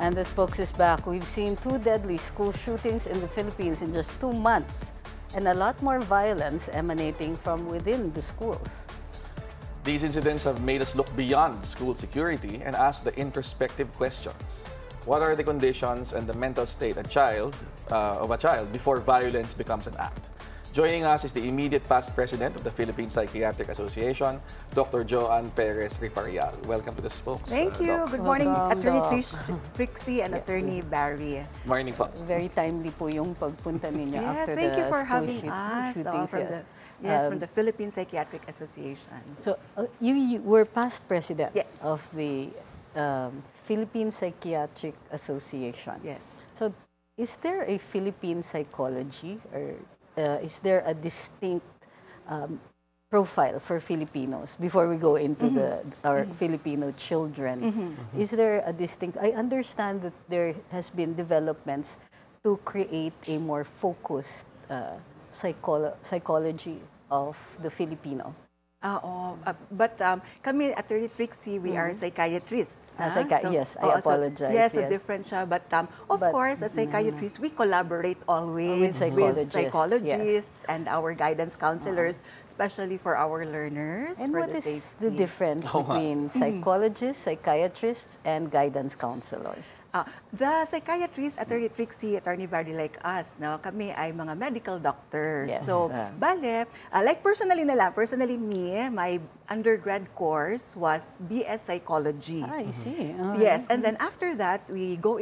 And the spokes is back. We've seen 2 deadly school shootings in the Philippines in just 2 months, and a lot more violence emanating from within the schools. These incidents have made us look beyond school security and ask the introspective questions. What are the conditions and the mental state of a child before violence becomes an act? Joining us is the immediate past president of the Philippine Psychiatric Association, Dr. Joanne Perez Rifarial. Welcome to the Spokes. Thank you. Doc. Good morning, Welcome, Attorney Doc. Trixie and Yes. Attorney Barry. Morning po. Very timely po yung pagpunta ninyo Yes, after thank the you for school having us shootings. from the Philippine Psychiatric Association. So you were past president Yes. of the Philippine Psychiatric Association. Yes. So is there a Philippine psychology, or is there a distinct profile for Filipinos before we go into our Filipino children? Is there a distinct? I understand that there has been developments to create a more focused psychology of the Filipino. But kami, Attorney Trixie, we are psychiatrists. Yes, I apologize. Yes, yes. a different siya. But of course, as psychiatrists, we collaborate always With psychologists yes. and our guidance counselors, especially for our learners. And for what the is safety. the difference between psychologists, psychiatrists, and guidance counselors? The psychiatrists, Attorney Trixie, Attorney Barry, like us, no, kami ay mga medical doctors. Yes. So, like personally me, my undergrad course was BS Psychology. I see. Yes, and then after that, we go